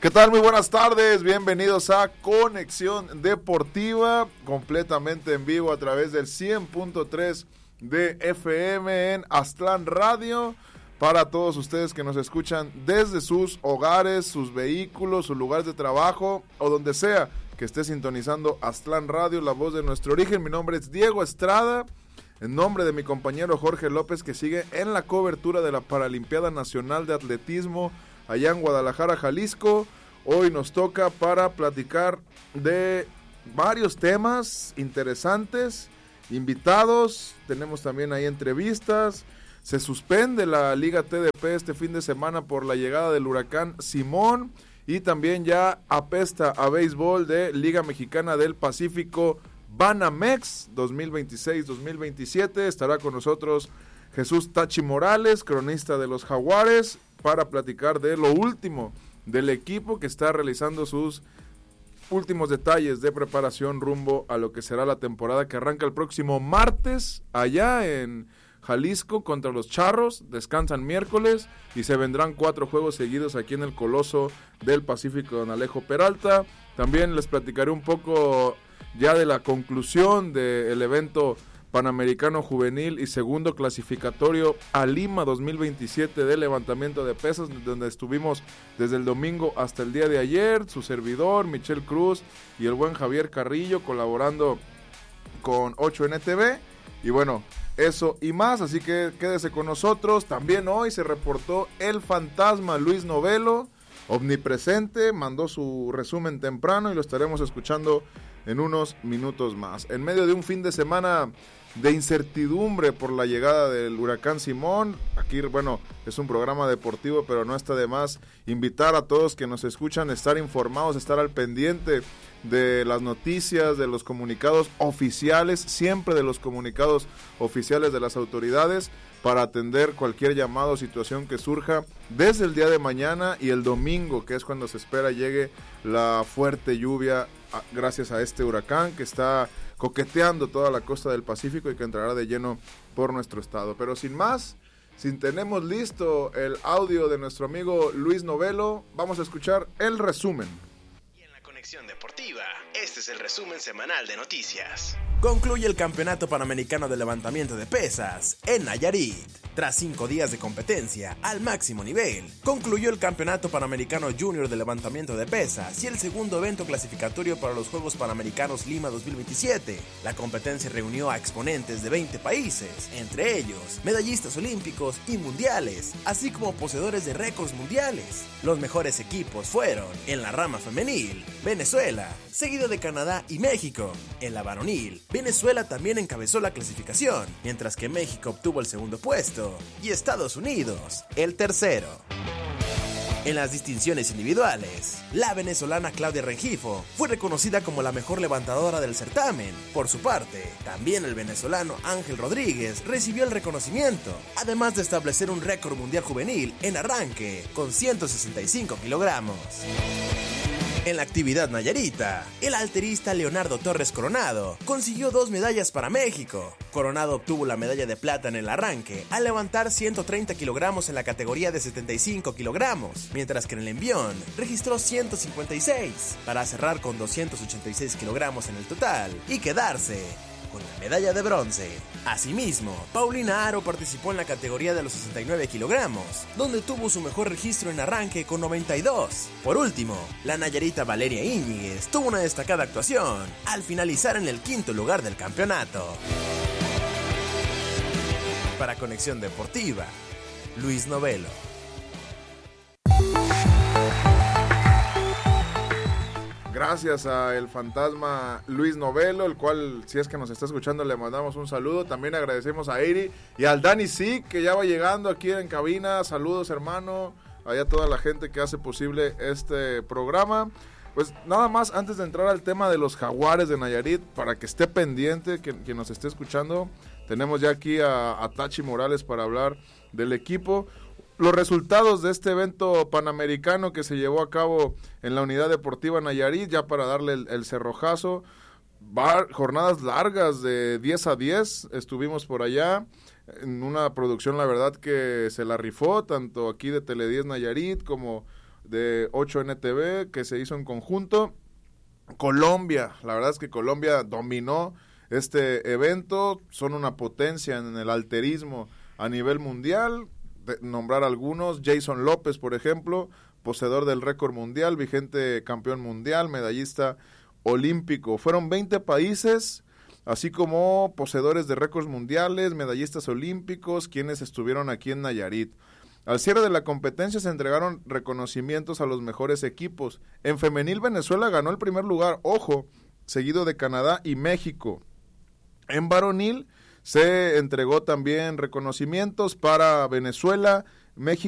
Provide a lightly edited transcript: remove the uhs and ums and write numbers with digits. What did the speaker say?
¿Qué tal? Muy buenas tardes, bienvenidos a Conexión Deportiva, completamente en vivo a través del 100.3 de FM en Aztlán Radio, para todos ustedes que nos escuchan desde sus hogares, sus vehículos, sus lugares de trabajo o donde sea que esté sintonizando Aztlán Radio, la voz de nuestro origen. Mi nombre es Diego Estrada, en nombre de mi compañero Jorge López, que sigue en la cobertura de la Paralimpiada Nacional de Atletismo allá en Guadalajara, Jalisco. Hoy nos toca para platicar de varios temas interesantes, invitados, tenemos también ahí entrevistas. Se suspende la Liga TDP este fin de semana por la llegada del huracán Simón, y también ya apesta a béisbol de Liga Mexicana del Pacífico Banamex 2026-2027. Estará con nosotros Jesús Tachi Morales, cronista de los Jaguares, para platicar de lo último del equipo, que está realizando sus últimos detalles de preparación rumbo a lo que será la temporada que arranca el próximo martes allá en Jalisco contra los Charros. Descansan miércoles y se vendrán 4 juegos seguidos aquí en el Coloso del Pacífico Don Alejo Peralta. También les platicaré un poco ya de la conclusión del evento Panamericano Juvenil y segundo clasificatorio a Lima 2027 de levantamiento de pesas, donde estuvimos desde el domingo hasta el día de ayer, su servidor, Michelle Cruz y el buen Javier Carrillo, colaborando con 8NTV, y bueno, eso y más, así que quédese con nosotros. También hoy se reportó el fantasma Luis Novelo, omnipresente, mandó su resumen temprano y lo estaremos escuchando en unos minutos más. En medio de un fin de semana de incertidumbre por la llegada del huracán Simón, aquí, bueno, es un programa deportivo, pero no está de más invitar a todos que nos escuchan a estar informados, estar al pendiente de las noticias, de los comunicados oficiales, siempre de los comunicados oficiales de las autoridades, para atender cualquier llamado o situación que surja desde el día de mañana y el domingo, que es cuando se espera llegue la fuerte lluvia gracias a este huracán que está coqueteando toda la costa del Pacífico y que entrará de lleno por nuestro estado. Pero sin más, si tenemos listo el audio de nuestro amigo Luis Novelo, vamos a escuchar el resumen. Conexión Deportiva, este es el resumen semanal de noticias. Concluye el Campeonato Panamericano de Levantamiento de Pesas en Nayarit. Tras 5 días de competencia al máximo nivel, concluyó el Campeonato Panamericano Junior de Levantamiento de Pesas y el segundo evento clasificatorio para los Juegos Panamericanos Lima 2027. La competencia reunió a exponentes de 20 países, entre ellos medallistas olímpicos y mundiales, así como poseedores de récords mundiales. Los mejores equipos fueron, en la rama femenil, Venezuela, seguido de Canadá y México. En la varonil, Venezuela también encabezó la clasificación, mientras que México obtuvo el segundo puesto y Estados Unidos el tercero. En las distinciones individuales, la venezolana Claudia Rengifo fue reconocida como la mejor levantadora del certamen. Por su parte, también el venezolano Ángel Rodríguez recibió el reconocimiento, además de establecer un récord mundial juvenil en arranque con 165 kilogramos. En la actividad nayarita, el alterista Leonardo Torres Coronado consiguió 2 medallas para México. Coronado obtuvo la medalla de plata en el arranque al levantar 130 kilogramos en la categoría de 75 kilogramos, mientras que en el envión registró 156 para cerrar con 286 kilogramos en el total y quedarse con la medalla de bronce. Asimismo, Paulina Aro participó en la categoría de los 69 kilogramos, donde tuvo su mejor registro en arranque con 92. Por último, la nayarita Valeria Íñiguez tuvo una destacada actuación al finalizar en el 5º lugar del campeonato. Para Conexión Deportiva, Luis Novelo. Gracias a el fantasma Luis Novelo, el cual, si es que nos está escuchando, le mandamos un saludo. También agradecemos a Eri y al Dani Sick, que ya va llegando aquí en cabina. Saludos, hermano, allá toda la gente que hace posible este programa. Pues nada más, antes de entrar al tema de los Jaguares de Nayarit, para que esté pendiente, que nos esté escuchando, tenemos ya aquí a Tachi Morales para hablar del equipo. Los resultados de este evento panamericano que se llevó a cabo en la Unidad Deportiva Nayarit, ya para darle el cerrojazo. Jornadas largas de 10 a 10, estuvimos por allá en una producción, la verdad, que se la rifó, tanto aquí de Tele 10 Nayarit como de 8NTV que se hizo en conjunto. Colombia, la verdad es que Colombia dominó este evento, son una potencia en el halterismo a nivel mundial. Nombrar algunos: Jason López, por ejemplo, poseedor del récord mundial, vigente campeón mundial, medallista olímpico. Fueron 20 países, así como poseedores de récords mundiales, medallistas olímpicos, quienes estuvieron aquí en Nayarit. Al cierre de la competencia se entregaron reconocimientos a los mejores equipos. En femenil, Venezuela ganó el primer lugar, ojo, seguido de Canadá y México. En varonil se entregó también reconocimientos para Venezuela, México